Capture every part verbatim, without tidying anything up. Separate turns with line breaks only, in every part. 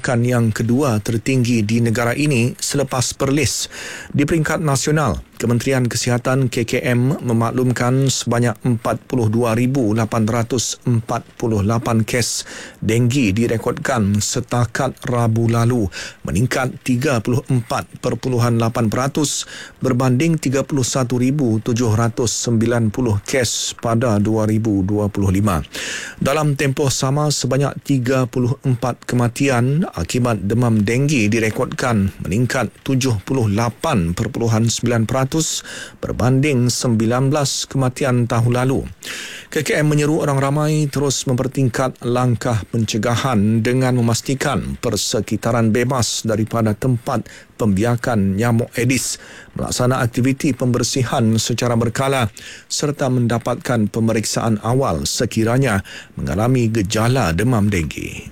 kerosakan yang kedua tertinggi di negara ini selepas Perlis. Di peringkat nasional, Kementerian Kesihatan K K M memaklumkan sebanyak empat puluh dua ribu lapan ratus empat puluh lapan kes denggi direkodkan setakat Rabu lalu, meningkat tiga puluh empat perpuluhan lapan peratus berbanding tiga puluh satu ribu tujuh ratus sembilan puluh kes pada dua ribu dua puluh lima. Dalam tempoh sama, sebanyak tiga puluh empat kematian akibat demam denggi direkodkan, meningkat tujuh puluh lapan perpuluhan sembilan peratus berbanding sembilan belas kematian tahun lalu. K K M menyeru orang ramai terus mempertingkat langkah pencegahan dengan memastikan persekitaran bebas daripada tempat pembiakan nyamuk Aedes, melaksana aktiviti pembersihan secara berkala serta mendapatkan pemeriksaan awal sekiranya mengalami gejala demam denggi.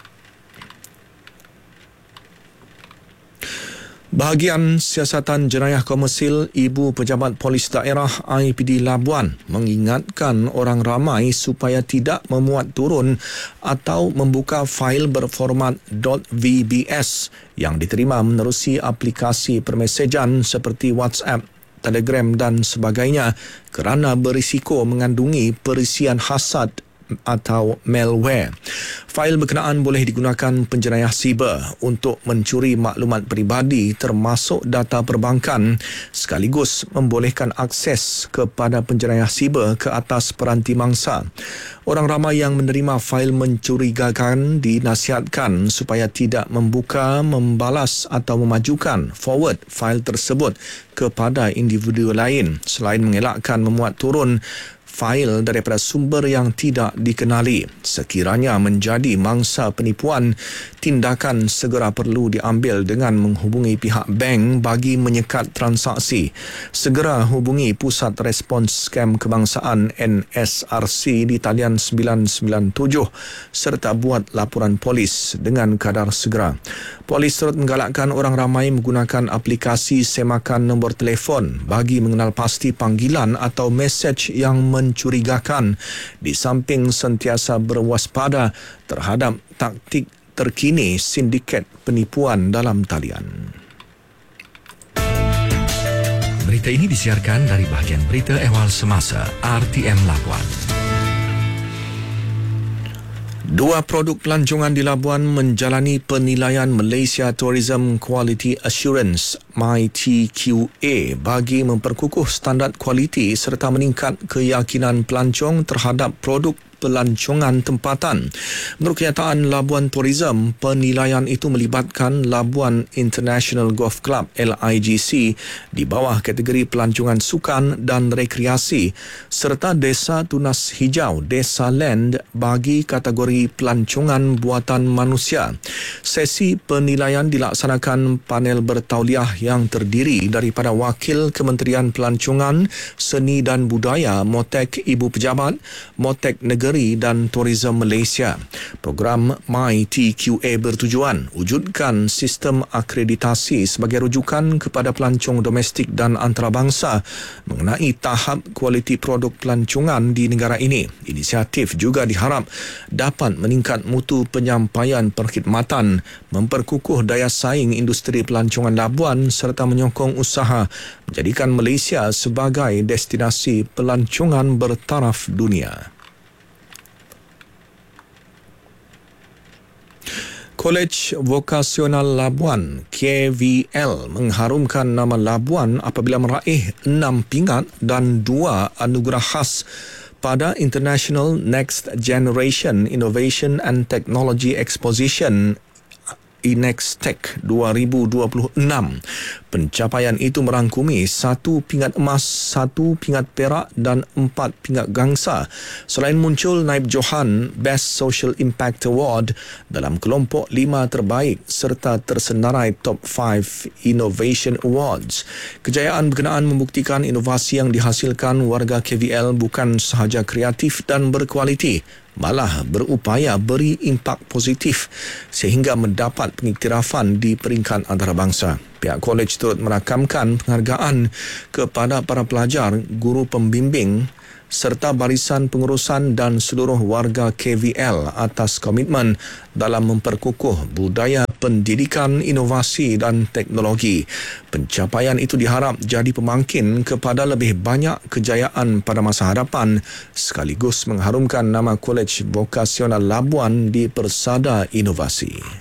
Bahagian Siasatan Jenayah Komersil Ibu Pejabat Polis Daerah I P D Labuan mengingatkan orang ramai supaya tidak memuat turun atau membuka fail berformat .vbs yang diterima menerusi aplikasi permesejan seperti WhatsApp, Telegram dan sebagainya kerana berisiko mengandungi perisian hasad atau malware. Fail berkenaan boleh digunakan penjenayah siber untuk mencuri maklumat peribadi termasuk data perbankan, sekaligus membolehkan akses kepada penjenayah siber ke atas peranti mangsa. Orang ramai yang menerima fail mencurigakan dinasihatkan supaya tidak membuka, membalas atau memajukan forward fail tersebut kepada individu lain, selain mengelakkan memuat turun fail daripada sumber yang tidak dikenali. Sekiranya menjadi mangsa penipuan, tindakan segera perlu diambil dengan menghubungi pihak bank bagi menyekat transaksi. Segera hubungi Pusat Respons Skam Kebangsaan N S R C di talian sembilan sembilan tujuh serta buat laporan polis dengan kadar segera. Polis turut menggalakkan orang ramai menggunakan aplikasi semakan nombor telefon bagi mengenal pasti panggilan atau mesej yang mencurigakan, di samping sentiasa berwaspada terhadap taktik terkini sindiket penipuan dalam talian.
Berita ini disiarkan dari bahagian Berita Ehwal Semasa R T M Labuan.
Dua produk pelancongan di Labuan menjalani penilaian Malaysia Tourism Quality Assurance M I T Q A bagi memperkukuh standard kualiti serta meningkat keyakinan pelancong terhadap produk pelancongan tempatan. Menurut kenyataan Labuan Tourism, penilaian itu melibatkan Labuan International Golf Club L I G C di bawah kategori pelancongan sukan dan rekreasi serta Desa Tunas Hijau Desa Land bagi kategori pelancongan buatan manusia. Sesi penilaian dilaksanakan panel bertauliah yang terdiri daripada Wakil Kementerian Pelancongan, Seni dan Budaya, Motek Ibu Pejabat, Motek Negeri dan Tourism Malaysia. Program M I T Q A bertujuan wujudkan sistem akreditasi sebagai rujukan kepada pelancong domestik dan antarabangsa mengenai tahap kualiti produk pelancongan di negara ini. Inisiatif juga diharap dapat meningkat mutu penyampaian perkhidmatan, memperkukuh daya saing industri pelancongan Labuan serta menyokong usaha menjadikan Malaysia sebagai destinasi pelancongan bertaraf dunia. Kolej Vokasional Labuan K V L mengharumkan nama Labuan apabila meraih enam pingat dan dua anugerah khas pada International Next Generation Innovation and Technology Exposition INEXTEC dua ribu dua puluh enam. Pencapaian itu merangkumi satu pingat emas, satu pingat perak dan empat pingat gangsa. Selain muncul naib johan Best Social Impact Award dalam kelompok lima terbaik serta tersenarai Top lima Innovation Awards. Kejayaan berkenaan membuktikan inovasi yang dihasilkan warga K V L bukan sahaja kreatif dan berkualiti, malah berupaya beri impak positif sehingga mendapat pengiktirafan di peringkat antarabangsa. Pihak kolej turut merakamkan penghargaan kepada para pelajar, guru pembimbing serta barisan pengurusan dan seluruh warga K V L atas komitmen dalam memperkukuh budaya pendidikan, inovasi dan teknologi. Pencapaian itu diharap jadi pemangkin kepada lebih banyak kejayaan pada masa hadapan sekaligus mengharumkan nama Kolej Vokasional Labuan di Persada Inovasi.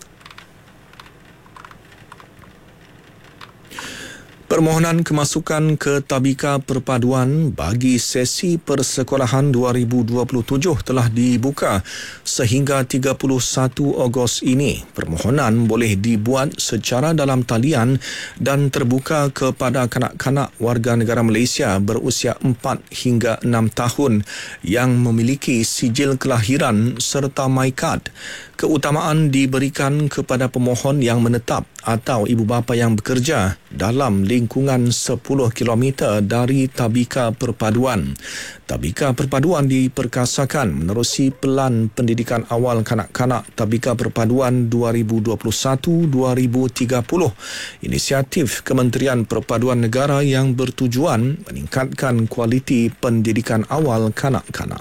Permohonan kemasukan ke Tabika Perpaduan bagi sesi persekolahan dua ribu dua puluh tujuh telah dibuka sehingga tiga puluh satu Ogos ini. Permohonan boleh dibuat secara dalam talian dan terbuka kepada kanak-kanak warga negara Malaysia berusia empat hingga enam tahun yang memiliki sijil kelahiran serta MyKad. Keutamaan diberikan kepada pemohon yang menetap atau ibu bapa yang bekerja dalam lingkungan sepuluh kilometer dari Tabika Perpaduan. Tabika Perpaduan diperkasakan menerusi Pelan Pendidikan Awal Kanak-kanak Tabika Perpaduan dua ribu dua puluh satu dua ribu tiga puluh, inisiatif Kementerian Perpaduan Negara yang bertujuan meningkatkan kualiti pendidikan awal kanak-kanak.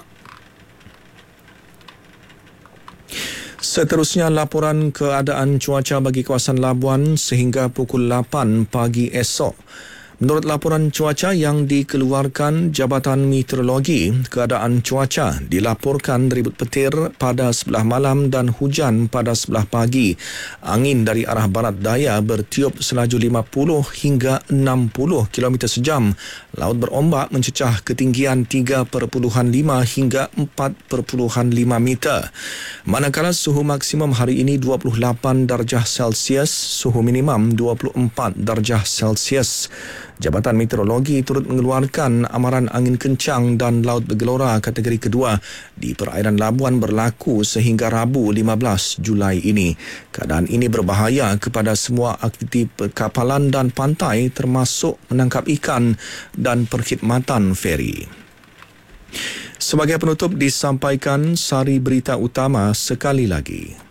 Seterusnya, laporan keadaan cuaca bagi kawasan Labuan sehingga pukul lapan pagi esok. Menurut laporan cuaca yang dikeluarkan Jabatan Meteorologi, keadaan cuaca dilaporkan ribut petir pada sebelah malam dan hujan pada sebelah pagi. Angin dari arah barat daya bertiup selaju lima puluh hingga enam puluh kilometer sejam. Laut berombak mencecah ketinggian tiga perpuluhan lima hingga empat perpuluhan lima meter. Manakala suhu maksimum hari ini dua puluh lapan darjah Celsius, suhu minimum dua puluh empat darjah Celsius. Jabatan Meteorologi turut mengeluarkan amaran angin kencang dan laut bergelora kategori kedua di perairan Labuan berlaku sehingga Rabu lima belas Julai ini. Keadaan ini berbahaya kepada semua aktiviti perkapalan dan pantai termasuk menangkap ikan dan perkhidmatan feri. Sebagai penutup disampaikan sari berita utama sekali lagi.